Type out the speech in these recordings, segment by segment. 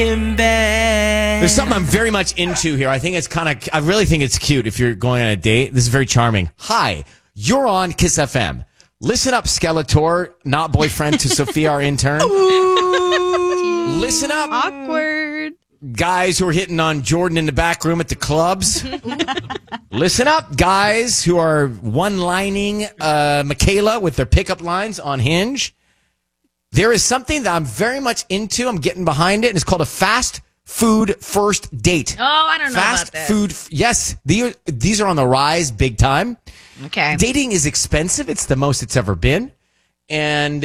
in bed. There's something I'm very much into here. I really think it's cute if you're going on a date. This is very charming. Hi, you're on Kiss FM. Listen up, Skeletor, not boyfriend to Sophia, our intern. Listen up. Awkward. Guys who are hitting on Jordan in the back room at the clubs. Listen up, guys who are one-lining Michaela with their pickup lines on Hinge. There is something that I'm very much into. I'm getting behind it, and it's called a fast food first date. Oh, I don't know fast about that. Food. Yes, these are on the rise big time. Okay. Dating is expensive. It's the most it's ever been. And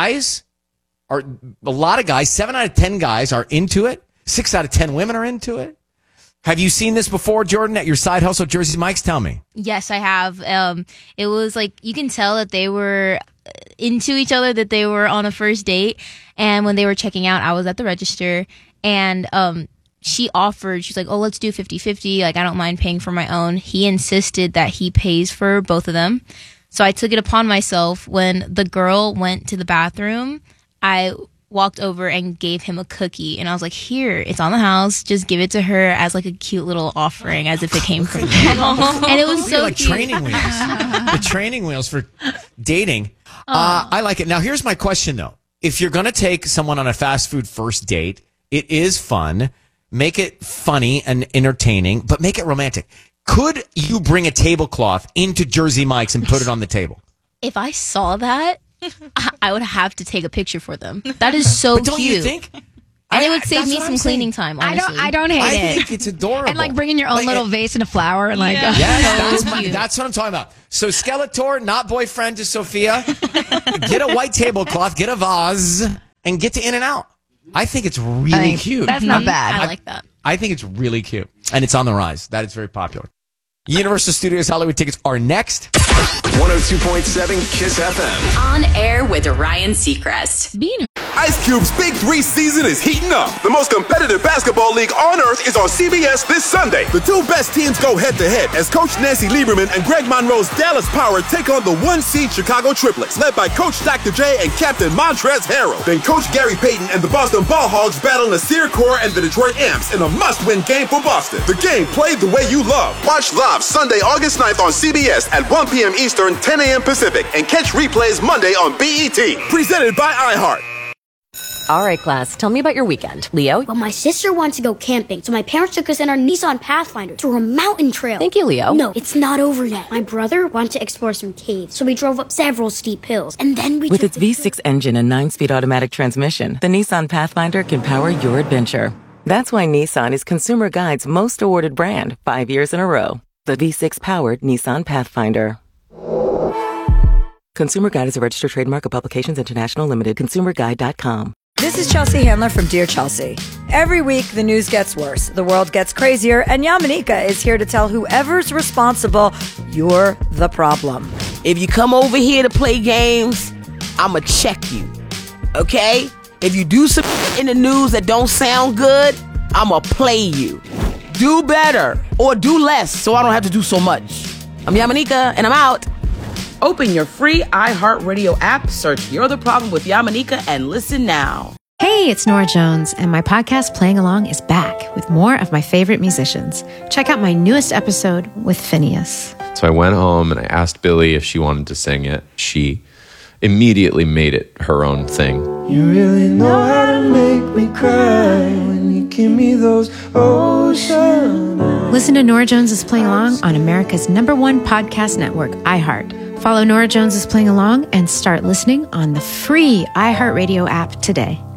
a lot of guys, 7 out of 10 guys are into it. 6 out of 10 women are into it. Have you seen this before, Jordan, at your side hustle, Jersey Mike's? Tell me. Yes, I have. It was like, you can tell that they were into each other, that they were on a first date. And when they were checking out, I was at the register, and she's like, oh, let's do 50-50. Like, I don't mind paying for my own. He insisted that he pays for both of them. So I took it upon myself. When the girl went to the bathroom, I walked over and gave him a cookie, and I was like, here, it's on the house, just give it to her as like a cute little offering, as if it came from me. And it was so like cute. training wheels. The training wheels for dating. I like it. Now, here's my question, though. If you're going to take someone on a fast food first date, it is fun. Make it funny and entertaining, but make it romantic. Could you bring a tablecloth into Jersey Mike's and put it on the table? If I saw that, I would have to take a picture for them. That is so But don't cute. you think? And it would save me some cleaning time, honestly. I don't hate I it. think it's adorable. And like bringing your own little vase and a flower and like. Yes, So cute. that's what I'm talking about. So Skeletor, not boyfriend to Sophia, get a white tablecloth, get a vase, and get to In-N-Out. I think it's really cute. That's not bad. I like that. I think it's really cute. And it's on the rise. That is very popular. Universal Studios Hollywood tickets are next. 102.7 Kiss FM. On air with Ryan Seacrest. Ice Cube's Big 3 season is heating up. The most competitive basketball league on earth is on CBS this Sunday. The two best teams go head-to-head as Coach Nancy Lieberman and Greg Monroe's Dallas Power take on the 1-seed Chicago Triplets, led by Coach Dr. J and Captain Montrezl Harrell. Then Coach Gary Payton and the Boston Ball Hogs battle Nasir Kaur and the Detroit Amps in a must-win game for Boston. The game played the way you love. Watch live Sunday, August 9th on CBS at 1 p.m. Eastern, 10 a.m. Pacific, and catch replays Monday on BET. Presented by iHeart. All right, class, tell me about your weekend. Leo? Well, my sister wants to go camping, so my parents took us in our Nissan Pathfinder to a mountain trail. Thank you, Leo. No, it's not over yet. My brother wanted to explore some caves, so we drove up several steep hills, and then we With its V6 engine and 9-speed automatic transmission, the Nissan Pathfinder can power your adventure. That's why Nissan is Consumer Guide's most awarded brand 5 years in a row. The V6-powered Nissan Pathfinder. Consumer Guide is a registered trademark of Publications International Limited. ConsumerGuide.com. This is Chelsea Handler from Dear Chelsea. Every week, the news gets worse, the world gets crazier, and Yamanika is here to tell whoever's responsible, you're the problem. If you come over here to play games, I'ma check you. Okay? If you do some in the news that don't sound good, I'ma play you. Do better or do less so I don't have to do so much. I'm Yamanika and I'm out. Open your free iHeartRadio app, search You're the Problem with Yamanika, and listen now. Hey, it's Nora Jones, and my podcast Playing Along is back with more of my favorite musicians. Check out my newest episode with Phineas. So I went home and I asked Billy if she wanted to sing it. She immediately made it her own thing. You really know how to make me cry when you give me those ocean eyes. Listen to Nora Jones is Playing Along on America's #1 podcast network, iHeart. Follow Nora Jones is Playing Along and start listening on the free iHeartRadio app today.